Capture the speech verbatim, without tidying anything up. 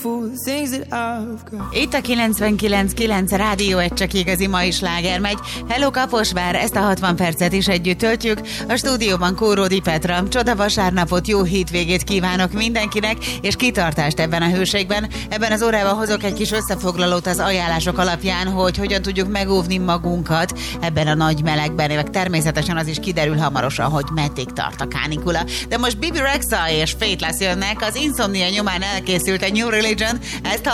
Itt a kilencvenkilenc kilenc Rádió, egy csak igazi mai sláger megy. Hello Kaposvár, ezt a hatvan percet is együtt töltjük. A stúdióban Kóródi Petra. Csoda vasárnapot, jó hétvégét kívánok mindenkinek, és kitartást ebben a hőségben. Ebben az órában hozok egy kis összefoglalót az ajánlások alapján, hogy hogyan tudjuk megóvni magunkat ebben a nagy melegben, meg természetesen az is kiderül hamarosan, hogy meddig tart a kánikula. De most Bibi Rexha és Faithless jönnek, az Insomnia nyomán elkészült a New Religion, ezt